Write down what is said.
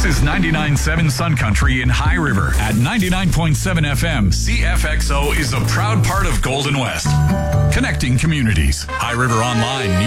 is 99.7 Sun Country in High River. At 99.7 FM, CFXO is a proud part of Golden West. Connecting communities. High River Online.